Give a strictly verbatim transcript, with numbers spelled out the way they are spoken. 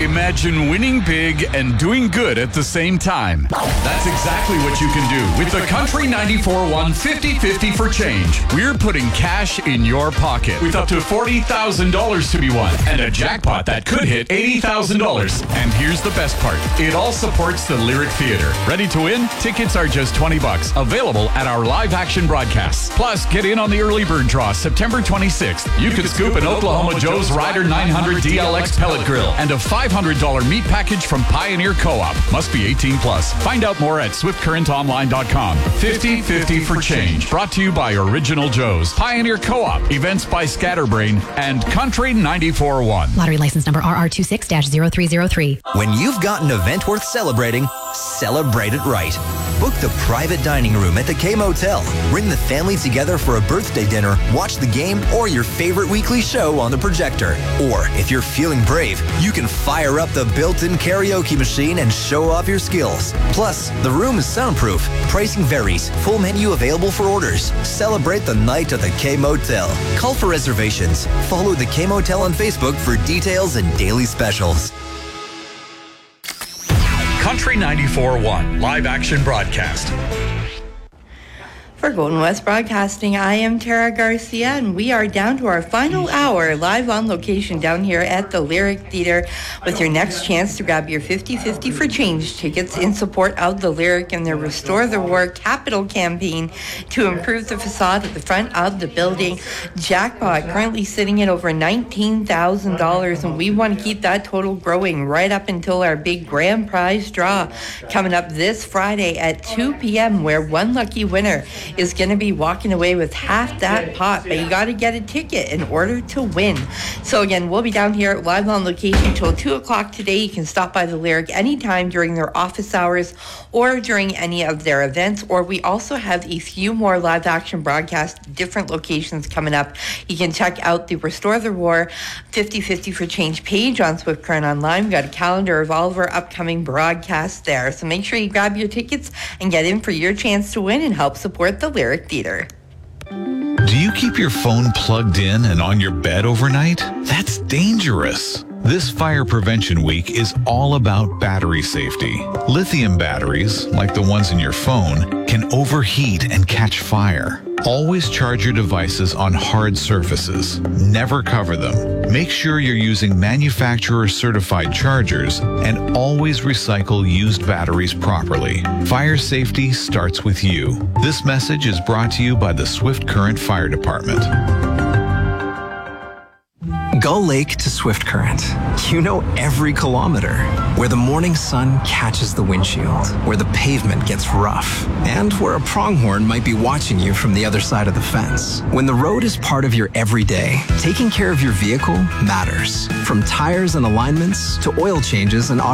Imagine winning big and doing good at the same time. That's exactly what you can do with the Country ninety-four one fifty fifty for change. We're putting cash in your pocket with up to forty thousand dollars to be won and a jackpot that could hit eighty thousand dollars. And here's the best part. It all supports the Lyric Theatre. Ready to win? Tickets are just twenty bucks. Available at our live action broadcasts. Plus, get in on the early bird draw September twenty-sixth. You, you could scoop an Oklahoma Joe's Rider nine hundred D L X pellet grill and a five hundred dollars meat package from Pioneer Co-op. Must be eighteen plus. Find out more at swift current online dot com. fifty fifty for change. Brought to you by Original Joe's, Pioneer Co-op, events by Scatterbrain, and Country ninety-four one. Lottery license number R R twenty-six dash zero three zero three. When you've got an event worth celebrating, celebrate it right. Book the private dining room at the K Motel. Bring the family together for a birthday dinner, watch the game, or your favorite weekly show on the projector. Or, if you're feeling brave, you can fire up the built-in karaoke machine and show off your skills. Plus, the room is soundproof. Pricing varies. Full menu available for orders. Celebrate the night at the K Motel. Call for reservations. Follow the K Motel on Facebook for details and daily specials. Country ninety-four one live action broadcast. For Golden West Broadcasting, I am Tara Garcia, and we are down to our final hour live on location down here at the Lyric Theatre with your next chance to grab your fifty fifty for change tickets in support of the Lyric and their Restore the War capital campaign to improve the facade at the front of the building. Jackpot currently sitting at over nineteen thousand dollars, and we want to keep that total growing right up until our big grand prize draw coming up this Friday at two p.m., where one lucky winner is going to be walking away with half that pot, but you got to get a ticket in order to win. So again, we'll be down here live on location till two o'clock today. You can stop by the Lyric anytime during their office hours or during any of their events, or we also have a few more live action broadcasts, different locations coming up. You can check out the Restore the War fifty fifty for change page on Swift Current Online. We've got a calendar of all of our upcoming broadcasts there, so make sure you grab your tickets and get in for your chance to win and help support the Lyric Theatre. Do you keep your phone plugged in and on your bed overnight? That's dangerous. This Fire Prevention Week is all about battery safety. Lithium batteries, like the ones in your phone, can overheat and catch fire. Always charge your devices on hard surfaces. Never cover them. Make sure you're using manufacturer-certified chargers and always recycle used batteries properly. Fire safety starts with you. This message is brought to you by the Swift Current Fire Department. Gull Lake to Swift Current. You know every kilometer. Where the morning sun catches the windshield, where the pavement gets rough, and where a pronghorn might be watching you from the other side of the fence. When the road is part of your everyday, taking care of your vehicle matters. From tires and alignments to oil changes and